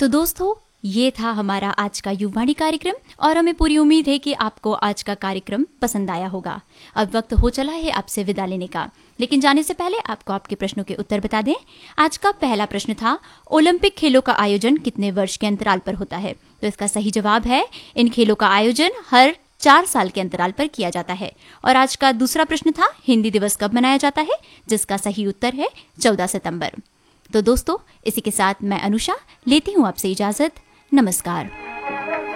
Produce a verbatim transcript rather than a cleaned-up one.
तो दोस्तों, ये था हमारा आज का युवाणी कार्यक्रम और हमें पूरी उम्मीद है कि आपको आज का कार्यक्रम पसंद आया होगा। अब वक्त हो चला है आपसे विदा लेने का, लेकिन जाने से पहले आपको आपके प्रश्नों के उत्तर बता दें। आज का पहला प्रश्न था, ओलंपिक खेलों का आयोजन कितने वर्ष के अंतराल पर होता है? तो इसका सही जवाब है, इन खेलों का आयोजन हर चार साल के अंतराल पर किया जाता है। और आज का दूसरा प्रश्न था, हिंदी दिवस कब मनाया जाता है? जिसका सही उत्तर है चौदह सितंबर। तो दोस्तों, इसी के साथ मैं अनुषा लेती हूँ आपसे इजाजत। नमस्कार।